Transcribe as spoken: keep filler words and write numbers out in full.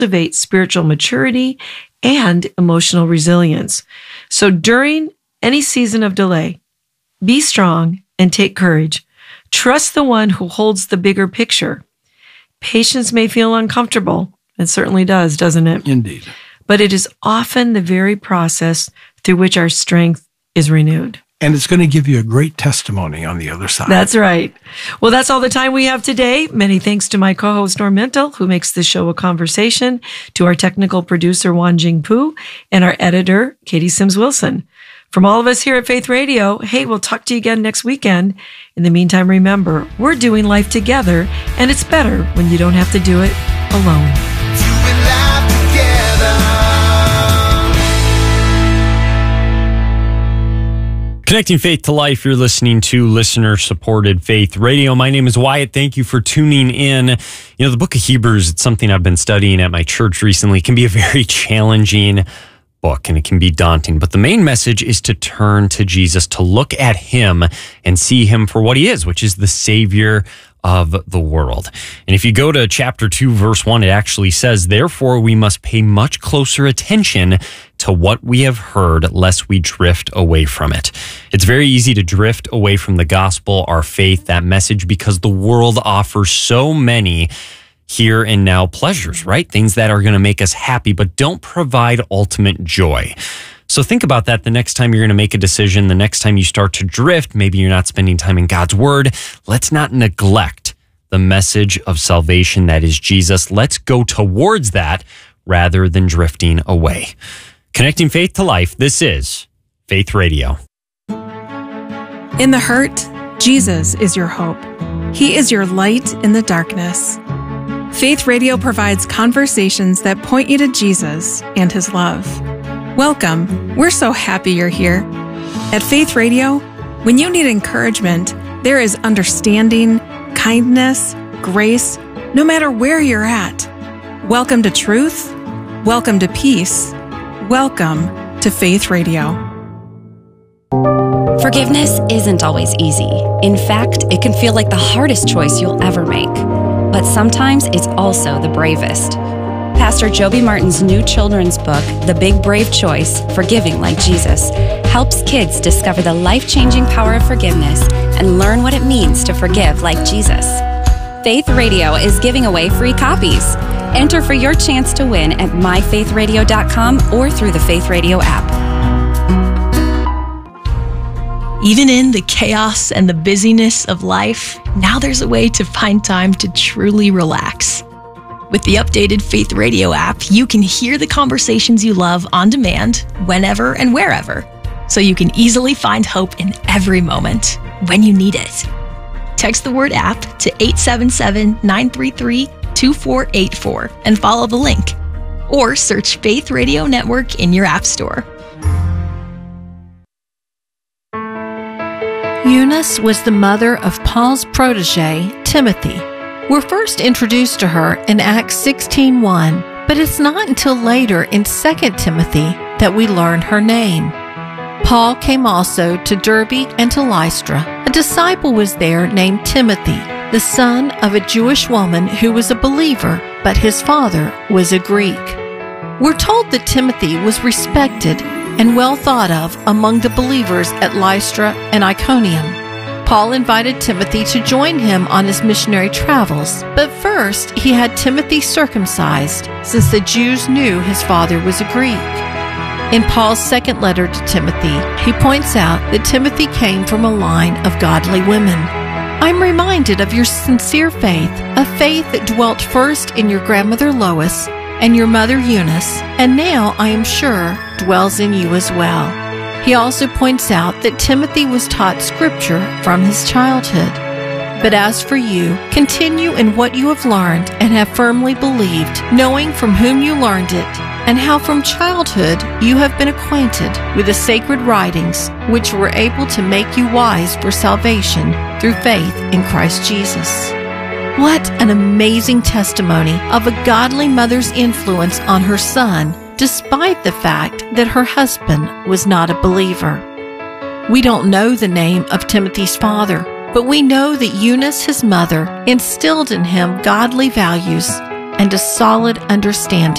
cultivate spiritual maturity and emotional resilience. So during any season of delay, be strong and take courage. Trust the one who holds the bigger picture. Patience may feel uncomfortable. It certainly does, doesn't it? Indeed. But it is often the very process through which our strength is renewed. And it's going to give you a great testimony on the other side. That's right. Well, that's all the time we have today. Many thanks to my co-host, Norm Mintel, who makes this show a conversation, to our technical producer, Wan Jing Pu, and our editor, Katie Sims Wilson. From all of us here at Faith Radio, hey, we'll talk to you again next weekend. In the meantime, remember, we're doing life together, and it's better when you don't have to do it alone. Doing life together. Connecting faith to life, you're listening to listener-supported Faith Radio. My name is Wyatt. Thank you for tuning in. You know, the book of Hebrews, it's something I've been studying at my church recently. It can be a very challenging book, and it can be daunting. But the main message is to turn to Jesus, to look at him and see him for what he is, which is the Savior of the world. And if you go to chapter two, verse one, it actually says, therefore we must pay much closer attention to what we have heard, lest we drift away from it. It's very easy to drift away from the gospel, our faith, that message, because the world offers so many here and now pleasures, right? Things that are going to make us happy, but don't provide ultimate joy. So think about that the next time you're going to make a decision, the next time you start to drift, maybe you're not spending time in God's word. Let's not neglect the message of salvation that is Jesus. Let's go towards that rather than drifting away. Connecting faith to life, this is Faith Radio. In the hurt, Jesus is your hope. He is your light in the darkness. Faith Radio provides conversations that point you to Jesus and his love. Welcome. We're so happy you're here. At Faith Radio, when you need encouragement, there is understanding, kindness, grace, no matter where you're at. Welcome to truth. Welcome to peace. Welcome to Faith Radio. Forgiveness isn't always easy. In fact, it can feel like the hardest choice you'll ever make. But sometimes it's also the bravest. Pastor Joby Martin's new children's book, The Big Brave Choice, Forgiving Like Jesus, helps kids discover the life-changing power of forgiveness and learn what it means to forgive like Jesus. Faith Radio is giving away free copies. Enter for your chance to win at my faith radio dot com or through the Faith Radio app. Even in the chaos and the busyness of life, now there's a way to find time to truly relax. With the updated Faith Radio app, you can hear the conversations you love on demand, whenever and wherever, so you can easily find hope in every moment when you need it. Text the word app to eight seven seven, nine three three, two four eight four and follow the link. Or search Faith Radio Network in your app store. Eunice was the mother of Paul's protege, Timothy. We're first introduced to her in Acts sixteen one, but it's not until later in Second Timothy that we learn her name. Paul came also to Derbe and to Lystra. A disciple was there named Timothy, the son of a Jewish woman who was a believer, but his father was a Greek. We're told that Timothy was respected and well thought of among the believers at Lystra and Iconium. Paul invited Timothy to join him on his missionary travels, but first he had Timothy circumcised, since the Jews knew his father was a Greek. In Paul's second letter to Timothy, he points out that Timothy came from a line of godly women. I'm reminded of your sincere faith, a faith that dwelt first in your grandmother Lois and your mother Eunice, and now, I am sure, dwells in you as well. He also points out that Timothy was taught Scripture from his childhood. But as for you, continue in what you have learned and have firmly believed, knowing from whom you learned it, and how from childhood you have been acquainted with the sacred writings, which were able to make you wise for salvation through faith in Christ Jesus. What an amazing testimony of a godly mother's influence on her son, despite the fact that her husband was not a believer. We don't know the name of Timothy's father, but we know that Eunice, his mother, instilled in him godly values and a solid understanding